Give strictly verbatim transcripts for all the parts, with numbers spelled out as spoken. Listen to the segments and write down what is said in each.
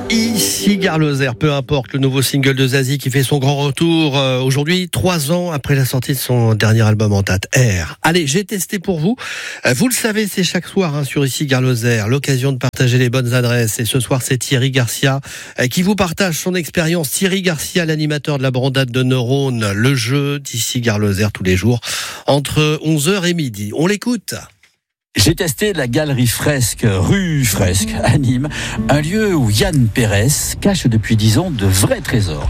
Ici Gare Lozère, peu importe, le nouveau single de Zazie qui fait son grand retour euh, aujourd'hui, trois ans après la sortie de son dernier album en date, R. Allez, j'ai testé pour vous. Euh, vous le savez, c'est chaque soir hein, sur Ici Gare Lozère, l'occasion de partager les bonnes adresses. Et ce soir, c'est Thierry Garcia euh, qui vous partage son expérience. Thierry Garcia, l'animateur de la brandade de neurones, le jeu d'Ici Gare Lozère tous les jours entre onze heures et midi. On l'écoute. J'ai testé la galerie Fresque, rue Fresque, à Nîmes, un lieu où Yann Pérez cache depuis dix ans de vrais trésors.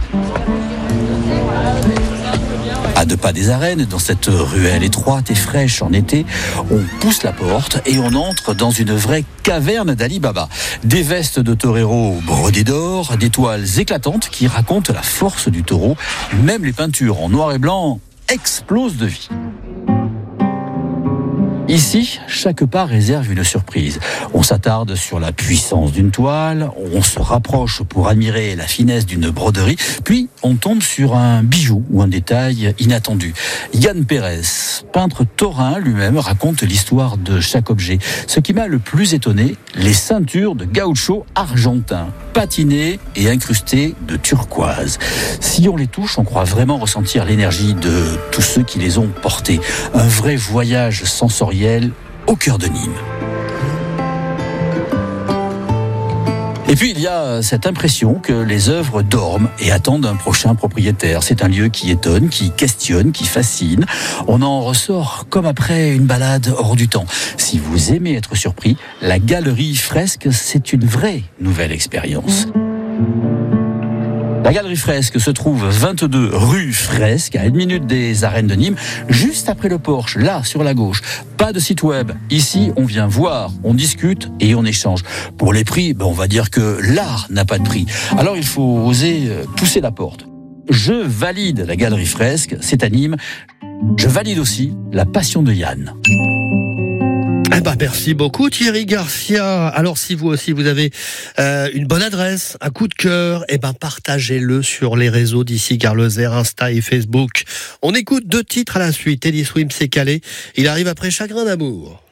À deux pas des arènes, dans cette ruelle étroite et fraîche en été, on pousse la porte et on entre dans une vraie caverne d'Ali Baba. Des vestes de torero brodées d'or, des toiles éclatantes qui racontent la force du taureau. Même les peintures en noir et blanc explosent de vie. Ici, chaque pas réserve une surprise. On s'attarde sur la puissance d'une toile, on se rapproche pour admirer la finesse d'une broderie, puis on tombe sur un bijou ou un détail inattendu. Yann Pérez, peintre taurin lui-même, raconte l'histoire de chaque objet. Ce qui m'a le plus étonné, les ceintures de gaucho argentin, patinées et incrustées de turquoise. Si on les touche, on croit vraiment ressentir l'énergie de tous ceux qui les ont portées. Un vrai voyage sensoriel au cœur de Nîmes. Et puis il y a cette impression que les œuvres dorment et attendent un prochain propriétaire. C'est un lieu qui étonne, qui questionne, qui fascine. On en ressort comme après une balade hors du temps. Si vous aimez être surpris, la galerie Fresque, c'est une vraie nouvelle expérience. La galerie Fresque se trouve vingt-deux rue Fresque, à une minute des arènes de Nîmes, juste après le Porche, là, sur la gauche. Pas de site web. Ici, on vient voir, on discute et on échange. Pour les prix, ben on va dire que l'art n'a pas de prix. Alors, il faut oser pousser la porte. Je valide la galerie Fresque, c'est à Nîmes. Je valide aussi la passion de Yann. Eh ben, merci beaucoup Thierry Garcia. Alors si vous aussi vous avez euh, une bonne adresse, un coup de cœur, eh ben partagez-le sur les réseaux d'Ici Gare Lozère, Insta et Facebook. On écoute deux titres à la suite. Eddie Swims s'est calé. Il arrive après Chagrin d'amour.